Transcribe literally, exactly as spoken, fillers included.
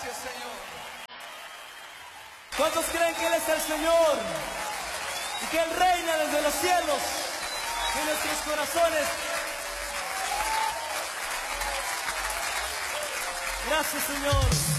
Gracias, Señor. ¿Cuántos creen que Él es el Señor? Y que Él reina desde los cielos en nuestros corazones. Gracias, Señor.